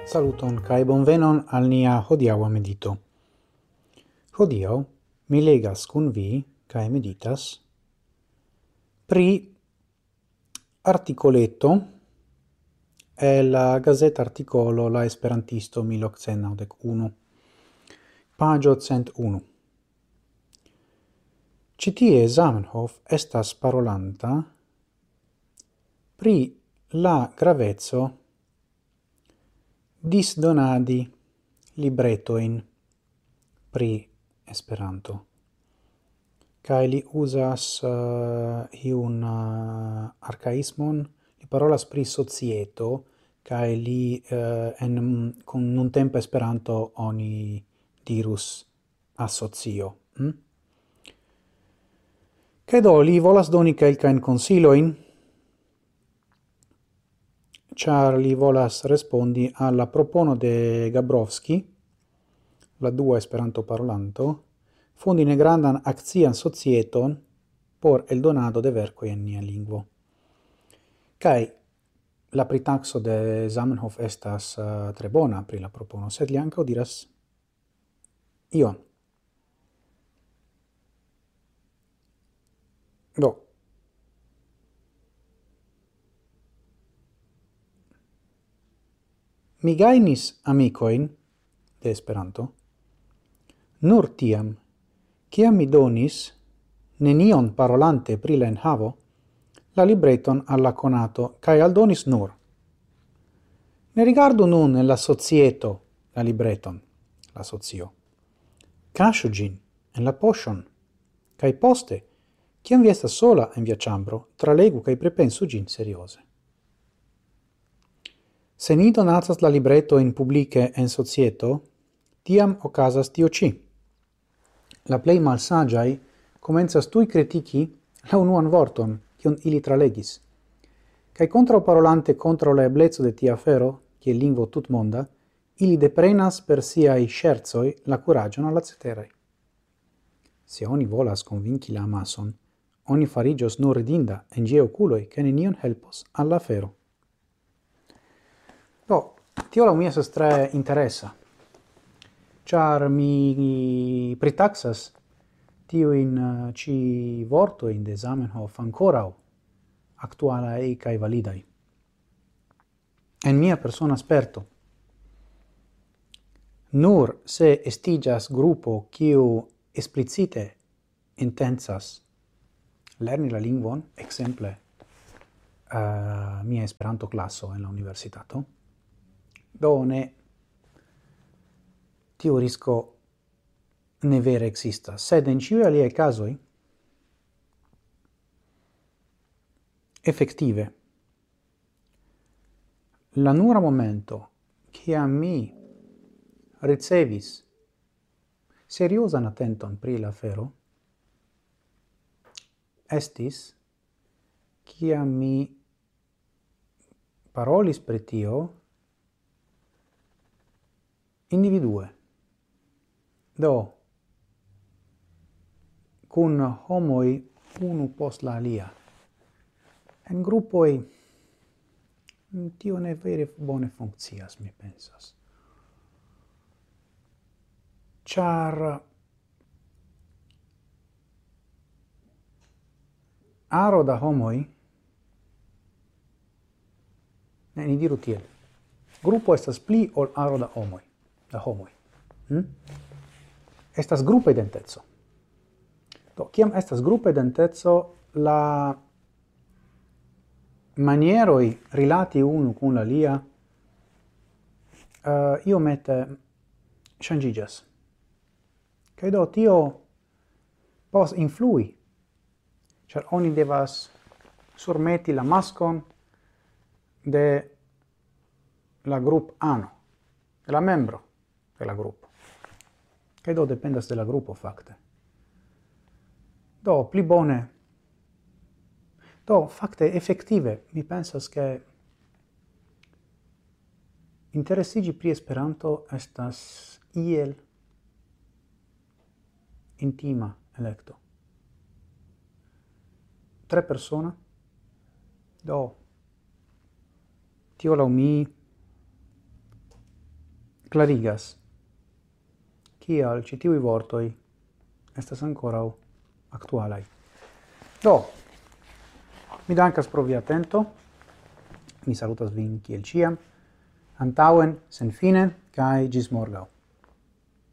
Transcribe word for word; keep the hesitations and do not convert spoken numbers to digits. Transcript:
Saluton kai bonvenon al nia hodiaŭa medito. Hodiaŭ mi legas kun vi kai meditas pri articoletto e la Gazeta Articolo La Esperantisto mil octcent naŭdek unu, pagio cent unu. Ĉi tie Zamenhof estas parolanta pri la graveco disdonadi libretoin pri Esperanto. Kai li uzas uh, iun uh, arcaismon, li parolas pri societo, kai li uh, en con nuntempa Esperanto oni dirus asocio. Hm? Kai do li volas doni kelkajn konsiloin, char li volas respondi alla propono de Gabrovski, la dua Esperanto parolanto, fondi ne grandan accian societon por el donado de vercoi en nia lingvo. Kai la pritaxo de Zamenhof estas uh, tre bona pri la propono, sed li ankaŭ diras ion. Do, mi gainis amicoin de Esperanto nur tiam, kiam mi donis, nenion parolante pri la enhavo, la libreton alla conato, cae aldonis nur. Ne rigardu nun en la societo la libreton, la socio. Cascio gin en la poŝon, cae poste, kiam vi estas sola en via ĉambro, tralegu cae prepensu gin seriose. Se ni donacas la libreto in publice en societo, tiam ocasas tio ci. La plei malsagiai comenzas tui critici la unuan vorton, kion ili tralegis. Kai contra parolante contra la eblezzo de tia afero, kie lingvo tutmonda, ili deprenas per siai scherzoi la curagion alla ceterai. Se oni volas convinci la amason, oni farigios nur ridinda en gie oculoi, che nenion helpos alla afero. Do, tio la mia tre interessa, char mi pritaxas tio in uh, ci vorto in de Zamenhof ancorau actualai kai validai. En mia persona sperto, nur se estigas gruppo kiu explicite intensas lerni la lingvon, exemple uh, mia Esperanto classo en la universitato, do ne tio risco ne vere exista. Sed in ciui aliei casoi, effettive, la nura momento che mi ricevis seriosan attenton pri la afero estis ciam mi parolis pri tio individue. Do, cun homoi unu post la alia. En gruppoi tio ne vere bone funkcias, mi pensas. Char aro da homoi, ne, ni diru tiel, gruppo estas pli ol aro da homoi, da homoi. Hm? Estas gruppa identezo. Do, kiam estas gruppa identezo, la manieroi rilati unu kun la lia uh, iomete changigas. Kai do tio pos influi, char oni devas surmeti la maskon de la grup ano, de la membro de la gruppo. Kai do dependas de la gruppo, facte. Do, pli bone. Do, facte, effective, mi pensas che interessigi pri Esperanto estas iel intima electo. Tre persona, do, tio lau mi clarigas. Kial ci tiui vortoi estas ancora actualai. Do, mi dankas pro via atento, mi salutas vin kiel ciam, antauen, sen fine, cae gis morgau.